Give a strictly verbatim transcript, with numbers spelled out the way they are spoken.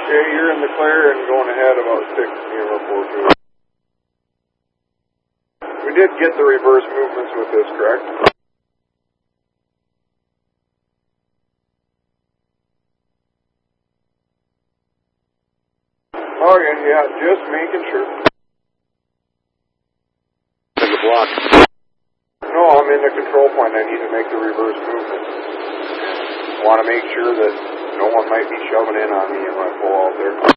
Okay, you're in the clear and going ahead about six, C M four two. We did get the reverse movements with this, correct? Okay, yeah, just making sure. In the block. No, I'm in the control point. I need to make the reverse movement. Want to make sure that no one might be shoving in on me if I pull out there.